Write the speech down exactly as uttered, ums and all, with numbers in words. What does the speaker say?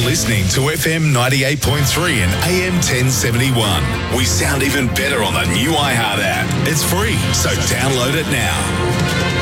listening to F M ninety-eight point three and A M ten seventy-one. We sound even better on the new iHeart app. It's free, so download it now.